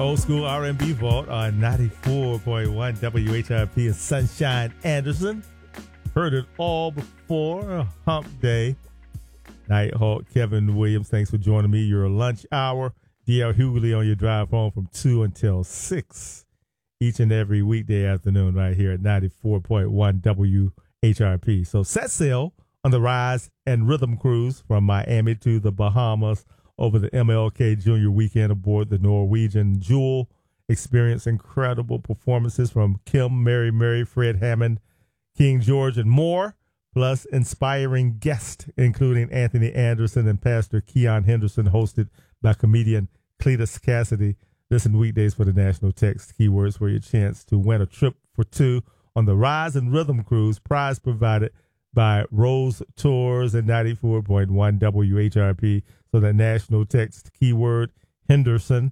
Old school R&B vault on 94.1 WHRP in Sunshine Anderson. Heard it all before. Hump Day. Nighthawk Kevin Williams, thanks for joining me. Your lunch hour. D.L. Hughley on your drive home from 2 until 6 each and every weekday afternoon right here at 94.1 WHRP. So set sail on the Rise and Rhythm Cruise from Miami to the Bahamas over the MLK Junior Weekend aboard the Norwegian Jewel. Experience incredible performances from Kim, Mary, Fred Hammond, King George, and more, plus inspiring guests, including Anthony Anderson and Pastor Keon Henderson, hosted by comedian Cletus Cassidy. Listen weekdays for the national text keywords for your chance to win a trip for two on the Rise and Rhythm Cruise. Prize provided by Rose Tours and 94.1 WHRP. So the national text keyword Henderson,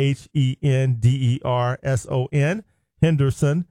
Henderson, Henderson,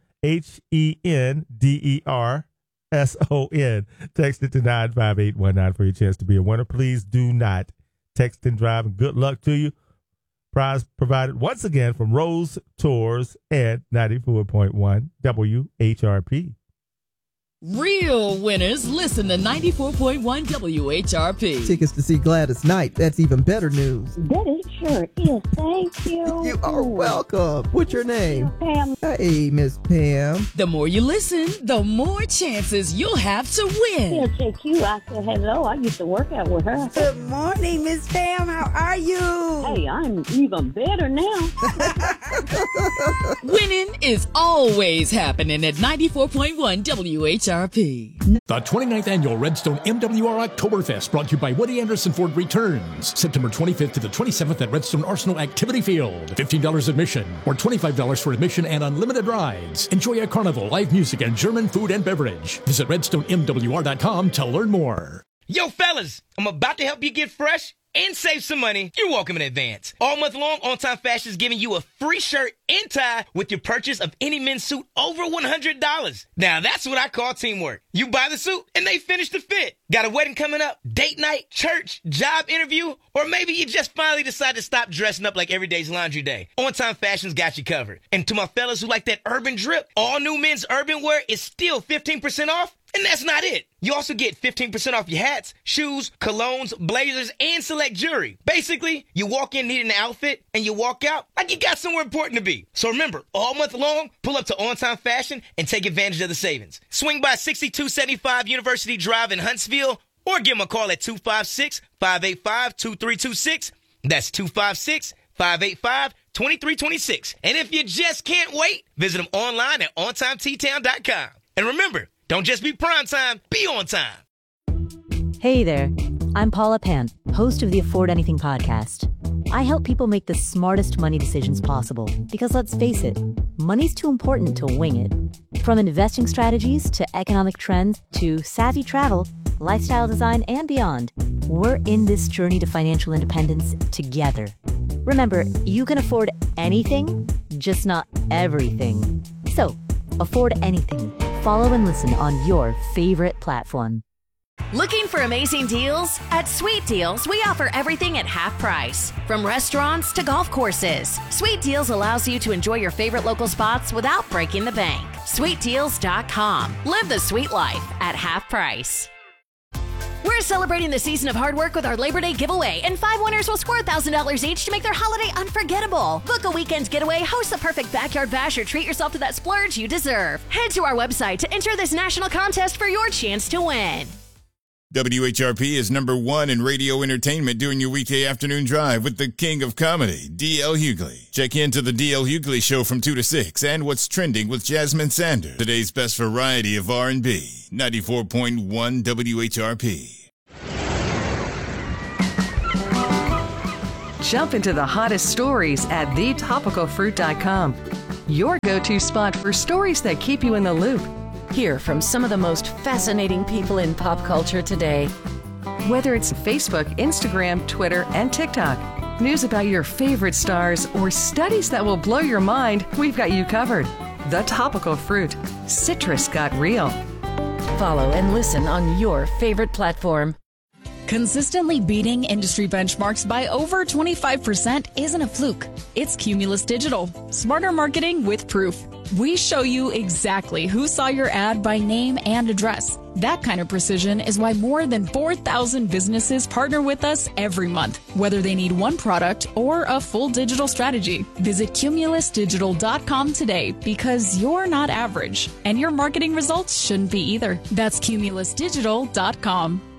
HENDERSON. Text it to 95819 for your chance to be a winner. Please do not text and drive, and good luck to you. Prize provided once again from Rose Tours and 94.1 WHRP. Real winners listen to 94.1 WHRP. Tickets to see Gladys Knight. That's even better news. That it sure is. Thank you. You are welcome. What's your name? Pam. Hey, Miss Pam. The more you listen, the more chances you'll have to win. She'll take you. I said hello. I used to work out with her. Good morning, Miss Pam. How are you? Hey, I'm even better now. Winning is always happening at 94.1 WHRP. The 29th Annual Redstone MWR Oktoberfest, brought to you by Woody Anderson Ford, returns September 25th to the 27th at Redstone Arsenal Activity Field. $15 admission or $25 for admission and unlimited rides. Enjoy a carnival, live music, and German food and beverage. Visit RedstoneMWR.com to learn more. Yo, fellas, I'm about to help you get fresh and save some money. You're welcome in advance. All month long, On Time Fashion is giving you a free shirt and tie with your purchase of any men's suit over $100. Now, that's what I call teamwork. You buy the suit, and they finish the fit. Got a wedding coming up, date night, church, job interview, or maybe you just finally decide to stop dressing up like every day's laundry day. On Time Fashion's got you covered. And to my fellas who like that urban drip, all new men's urban wear is still 15% off. And that's not it. You also get 15% off your hats, shoes, colognes, blazers, and select jewelry. Basically, you walk in needing an outfit, and you walk out like you got somewhere important to be. So remember, all month long, pull up to On Time Fashion and take advantage of the savings. Swing by 6275 University Drive in Huntsville, or give them a call at 256-585-2326. That's 256-585-2326. And if you just can't wait, visit them online at OnTimeTtown.com. And remember, don't just be prime time, be on time. Hey there, I'm Paula Pant, host of the Afford Anything podcast. I help people make the smartest money decisions possible because, let's face it, money's too important to wing it. From investing strategies to economic trends to savvy travel, lifestyle design, and beyond, we're in this journey to financial independence together. Remember, you can afford anything, just not everything. So, afford anything. Follow and listen on your favorite platform. Looking for amazing deals? At Sweet Deals, we offer everything at half price. From restaurants to golf courses, Sweet Deals allows you to enjoy your favorite local spots without breaking the bank. SweetDeals.com. Live the sweet life at half price. We're celebrating the season of hard work with our Labor Day giveaway, and 5 winners will score $1,000 each to make their holiday unforgettable. Book a weekend getaway, host the perfect backyard bash, or treat yourself to that splurge you deserve. Head to our website to enter this national contest for your chance to win. WHRP is #1 in radio entertainment during your weekday afternoon drive with the king of comedy, D.L. Hughley. Check into the D.L. Hughley Show from 2 to 6 and What's Trending with Jasmine Sanders. Today's best variety of R&B, 94.1 WHRP. Jump into the hottest stories at thetopicalfruit.com. Your go-to spot for stories that keep you in the loop. Hear from some of the most fascinating people in pop culture today. Whether it's Facebook, Instagram, Twitter, and TikTok, news about your favorite stars, or studies that will blow your mind, we've got you covered. The Topical Fruit. Citrus got real. Follow and listen on your favorite platform. Consistently beating industry benchmarks by over 25% isn't a fluke. It's Cumulus Digital. Smarter marketing with proof. We show you exactly who saw your ad by name and address. That kind of precision is why more than 4,000 businesses partner with us every month, whether they need one product or a full digital strategy. Visit cumulusdigital.com today because you're not average, and your marketing results shouldn't be either. That's cumulusdigital.com.